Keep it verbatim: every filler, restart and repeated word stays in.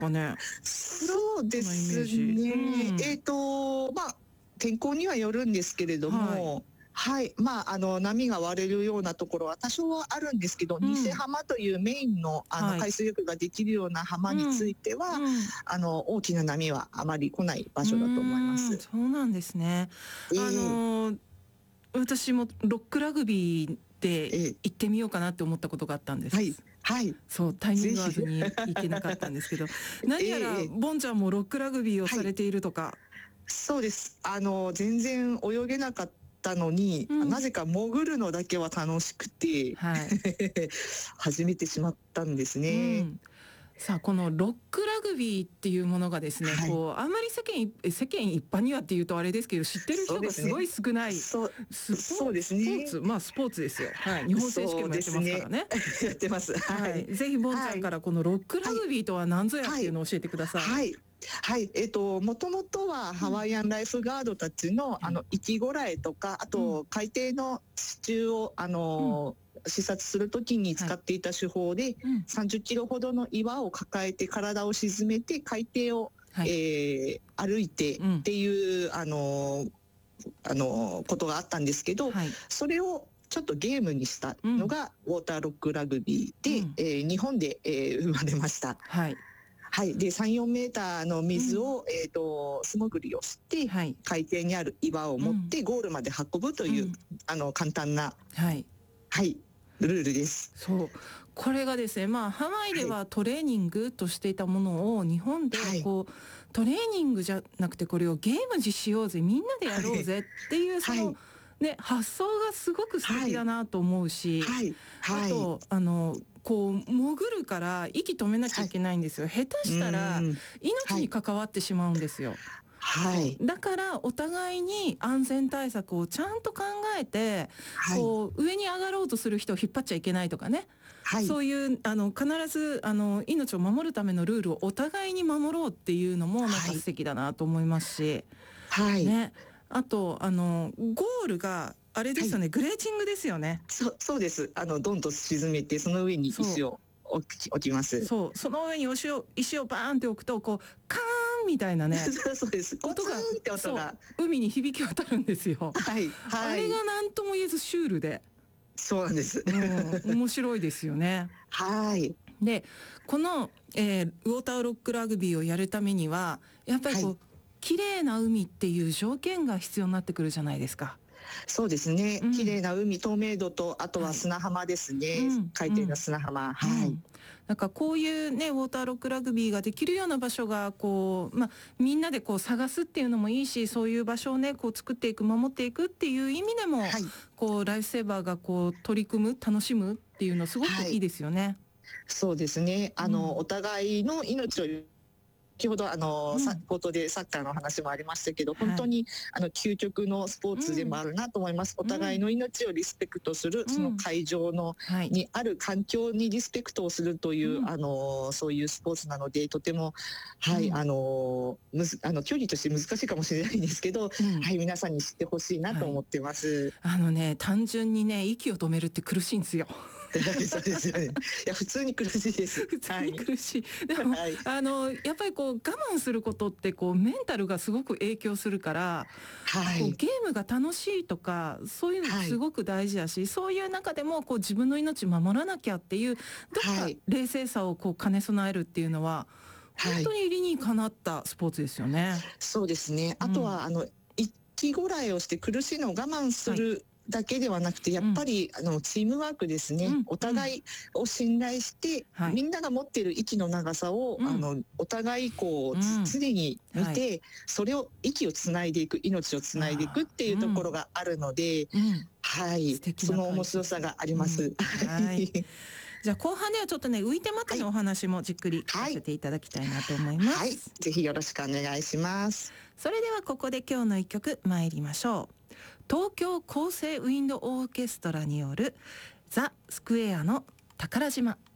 かね。 そうですね、うん、えっとまあ天候にはよるんですけれども、はいはい、まあ、あの波が割れるようなところは多少はあるんですけど、うん、西浜というメインの、あの海水浴ができるような浜については、うんうん、あの大きな波はあまり来ない場所だと思います。 そうなんですね。えー、あの私もロックラグビーで行ってみようかなって思ったことがあったんです。 はい、はい、 そうタイミング合わずに行けなかったんですけど何やらボンちゃんもロックラグビーをされているとか。はい、 そうです。あの全然泳げなかったのに、うん、なぜか潜るのだけは楽しくて、はい、始めてしまったんですね。うん、 さあこのロックラグビーっていうものがですね、はい、こうあんまり世間世間一般にはっていうとあれですけど知ってる人がすごい少ない、 そうスポそうですね、 スポーツまあスポーツですよ。はい、日本選手権もやってますからね。 やってます。はい、 ぜひボンちゃんからこのロックラグビーとは何ぞやっていうのを教えてください。 はい、はいはい、えっと、もともとはハワイアンライフガードたちの、うん、あの、生きごらえとか、あと、海底の地中を、あの、うん、視察するときに使っていた手法で、はい、さんじゅっキロほどの岩を抱えて体を沈めて海底を、はい、えー、歩いてっていう、うん、あの、あの、ことがあったんですけど、はい、それをちょっとゲームにしたのが、うん、ウォーターロックラグビーで、うん、えー、日本で、えー、生まれました。はい。はい、でさん、よんメーターの水を、うん、えーと素潜りをして、はい、海底にある岩を持ってゴールまで運ぶという、うん、あの簡単な、はいはい、ルールです。 そうこれがですね、まあ、ハワイではトレーニングとしていたものを日本でこう、はい、トレーニングじゃなくてこれをゲームにしようぜみんなでやろうぜっていう、その、はいね、発想がすごく素敵だなと思うし、はいはい、あとあのこう潜るから息止めなきゃいけないんですよ。下手したら命に関わってしまうんですよ。はい、だからお互いに安全対策をちゃんと考えて、はい、こう上に上がろうとする人を引っ張っちゃいけないとかね、はい、そういうあの必ずあの命を守るためのルールをお互いに守ろうっていうのもなんか素敵だなと思いますし、はいね、あとあのゴールがあれですよね、はい、グレーチングですよね。 そ, そうですあのドンと沈めてその上に石を置き, 置きます。 そうその上に石を石をバーンって置くとこうカーンみたいなねそうです音がって音が海に響き渡るんですよ。 はい、はい、 あれが何とも言えずシュールで、 そうなんです、 うん、面白いですよね。はいでこの、えー、ウォーターロックラグビーをやるためにはやっぱりこう、はい、綺麗な海っていう条件が必要になってくるじゃないですか。 そうですね、うん、綺麗な海、透明度とあとは砂浜ですね、はい、海底の砂浜、うん、はい、うん、 なんかこういうねウォーターロックラグビーができるような場所がこう、まあ、みんなでこう探すっていうのもいいし、そういう場所をねこう作っていく守っていくっていう意味でも、はい、こうライフセーバーがこう取り組む楽しむっていうのすごくいいですよね。はい、 そうですね、あの、うん、お互いの命を先ほどあの、うん、冒頭でサッカーの話もありましたけど、本当に、はい、あの究極のスポーツでもあるなと思います、うん、お互いの命をリスペクトする、うん、その会場の、はい、にある環境にリスペクトをするという、うん、あのそういうスポーツなのでとても、はい、うん、あのむずあの距離として難しいかもしれないんですけど、うん、はい、皆さんに知ってほしいなと思ってます。 はい、あのね単純にね息を止めるって苦しいんですよ。 そうですよね。いや普通に苦しいです。 普通に苦しい。はい、でも、はい、あのやっぱりこう我慢することってこうメンタルがすごく影響するから、はい、こうゲームが楽しいとかそういうのすごく大事だし、はい、そういう中でもこう自分の命守らなきゃっていうどっか冷静さをこう兼ね備えるっていうのは、はい、本当に理にかなったスポーツですよね。 そうですね。あとは、うん、あの息ごらえをして苦しいのを我慢する、はいだけではなくてやっぱり、うん、あのチームワークですね、うん、お互いを信頼して、うん、みんなが持っている息の長さを、はい、あのお互いこう、うん、常に見て、はい、それを息をつないでいく命をつないでいくっていうところがあるので、はい、その面白さがあります。はいじゃあ後半ではちょっとね浮いてまたのお話もじっくり聞かせていただきたいなと思います。 はい、はい、ぜひよろしくお願いします。 それではここで今日の一曲参りましょう。東京厚生ウィンドオーケストラによるザ・スクエアの宝島。